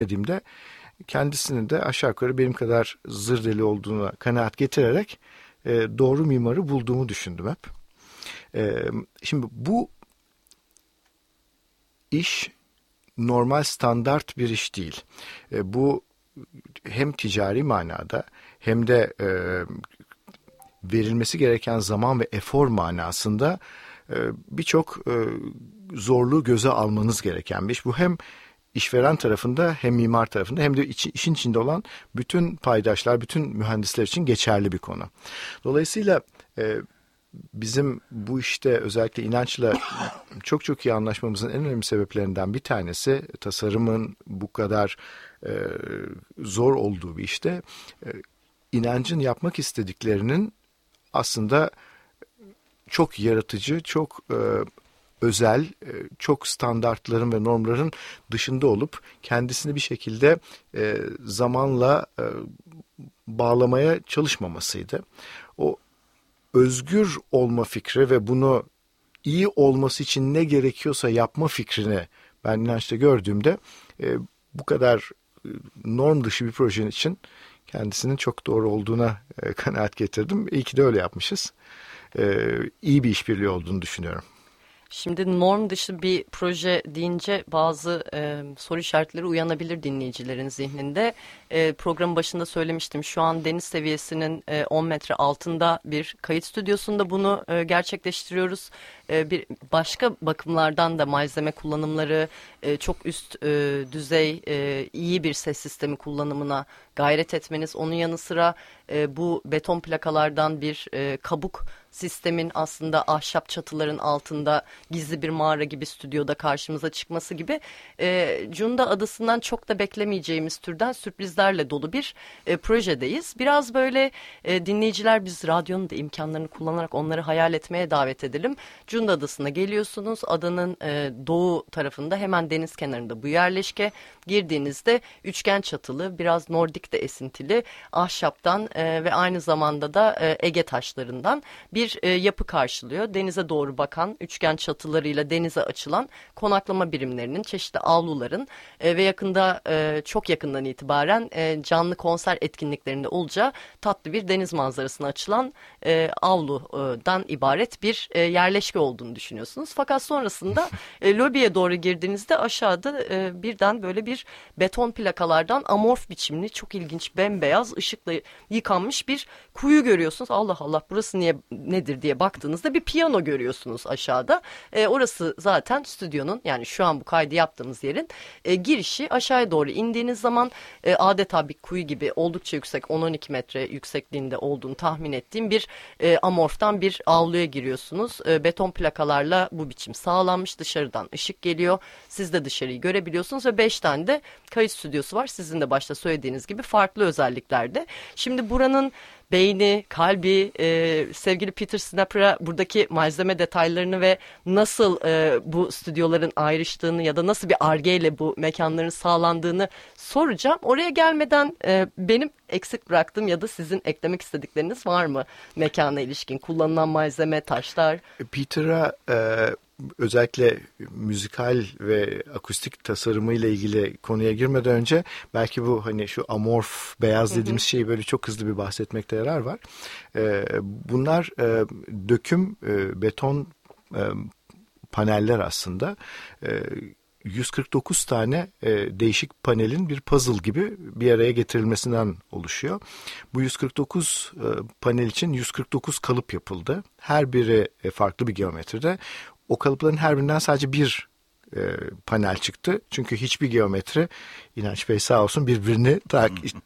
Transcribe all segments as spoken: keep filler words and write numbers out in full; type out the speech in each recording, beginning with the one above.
dediğimde kendisinin de aşağı yukarı benim kadar zır deli olduğuna kanaat getirerek e, doğru mimarı bulduğumu düşündüm hep. E, şimdi bu iş normal standart bir iş değil. E, bu hem ticari manada hem de e, verilmesi gereken zaman ve efor manasında e, birçok e, zorluğu göze almanız gereken bir iş. Bu hem işveren tarafında hem mimar tarafında hem de iç, işin içinde olan bütün paydaşlar, bütün mühendisler için geçerli bir konu. Dolayısıyla e, bizim bu işte özellikle inançla çok çok iyi anlaşmamızın en önemli sebeplerinden bir tanesi tasarımın bu kadar e, zor olduğu bir işte e, inancın yapmak istediklerinin aslında çok yaratıcı, çok e, özel, e, çok standartların ve normların dışında olup kendisini bir şekilde e, zamanla e, bağlamaya çalışmamasıydı. O özgür olma fikri ve bunu iyi olması için ne gerekiyorsa yapma fikrini ben inançta gördüğümde e, bu kadar e, norm dışı bir projenin için kendisinin çok doğru olduğuna e, kanaat getirdim. İyi ki de öyle yapmışız. E, iyi bir işbirliği olduğunu düşünüyorum. Şimdi norm dışı bir proje deyince bazı e, soru işaretleri uyanabilir dinleyicilerin zihninde. E, programın başında söylemiştim. Şu an deniz seviyesinin e, on metre altında bir kayıt stüdyosunda bunu e, gerçekleştiriyoruz. E, bir başka bakımlardan da malzeme kullanımları, e, çok üst e, düzey e, iyi bir ses sistemi kullanımına gayret etmeniz. Onun yanı sıra e, bu beton plakalardan bir e, kabuk sistemin aslında ahşap çatıların altında gizli bir mağara gibi stüdyoda karşımıza çıkması gibi e, Cunda Adası'ndan çok da beklemeyeceğimiz türden sürprizlerle dolu bir e, projedeyiz. Biraz böyle e, dinleyiciler biz radyonun da imkanlarını kullanarak onları hayal etmeye davet edelim. Cunda Adası'na geliyorsunuz. Adanın e, doğu tarafında hemen deniz kenarında bu yerleşke. Girdiğinizde üçgen çatılı, biraz Nordik de esintili ahşaptan e, ve aynı zamanda da e, Ege taşlarından bir e, yapı karşılıyor. Denize doğru bakan, üçgen çatılarıyla denize açılan konaklama birimlerinin, çeşitli avluların e, ve yakında e, çok yakından itibaren e, canlı konser etkinliklerinde olacağı tatlı bir deniz manzarasına açılan e, avludan ibaret bir e, yerleşke olduğunu düşünüyorsunuz. Fakat sonrasında e, lobiye doğru girdiğinizde aşağıda e, birden böyle bir beton plakalardan amorf biçimli, çok ilginç bembeyaz ışıkla yıkanmış bir kuyu görüyorsunuz. Allah Allah, burası niye nedir diye baktığınızda bir piyano görüyorsunuz aşağıda. E, orası zaten stüdyonun, yani şu an bu kaydı yaptığımız yerin e, girişi. Aşağıya doğru indiğiniz zaman e, adeta bir kuyu gibi oldukça yüksek, on on iki metre yüksekliğinde olduğunu tahmin ettiğim bir e, amorftan bir avluya giriyorsunuz. E, beton plakalarla bu biçim sağlanmış, dışarıdan ışık geliyor. Siz de dışarıyı görebiliyorsunuz ve beş tane de kayıt stüdyosu var. Sizin de başta söylediğiniz gibi farklı özelliklerde. Şimdi buranın beyni, kalbi, e, sevgili Peter Snapper'a buradaki malzeme detaylarını ve nasıl e, bu stüdyoların ayrıştığını ya da nasıl bir Ar-Ge ile bu mekanların sağlandığını soracağım. Oraya gelmeden e, benim eksik bıraktığım ya da sizin eklemek istedikleriniz var mı mekana ilişkin? Kullanılan malzeme, taşlar. Peter'a e, özellikle müzikal ve akustik tasarımıyla ilgili konuya girmeden önce belki bu hani şu amorf beyaz dediğimiz hı hı. şeyi böyle çok hızlı bir bahsetmekte yarar var. E, bunlar e, döküm e, beton e, paneller aslında. E, yüz kırk dokuz tane e, değişik panelin bir puzzle gibi bir araya getirilmesinden oluşuyor. Bu yüz kırk dokuz e, panel için yüz kırk dokuz kalıp yapıldı. Her biri e, farklı bir geometride. O kalıpların her birinden sadece bir e, panel çıktı. Çünkü hiçbir geometri, İnanç Bey sağ olsun, birbirini ta-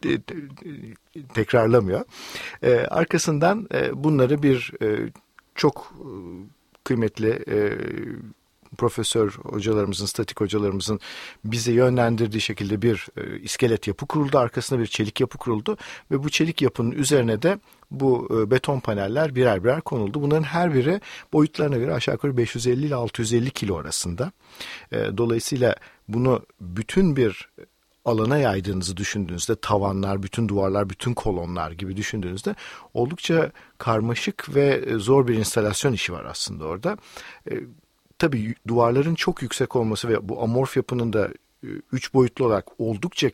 tekrarlamıyor. E, arkasından e, bunları bir e, çok e, kıymetli e, profesör hocalarımızın, statik hocalarımızın bize yönlendirdiği şekilde bir e, iskelet yapı kuruldu. Arkasında bir çelik yapı kuruldu ve bu çelik yapının üzerine de bu e, beton paneller birer birer konuldu. Bunların her biri boyutlarına göre aşağı yukarı beş yüz elli ile altı yüz elli kilo arasında. E, dolayısıyla bunu bütün bir alana yaydığınızı düşündüğünüzde, tavanlar, bütün duvarlar, bütün kolonlar gibi düşündüğünüzde oldukça karmaşık ve zor bir instalasyon işi var aslında orada. E, Tabii duvarların çok yüksek olması ve bu amorf yapının da üç boyutlu olarak oldukça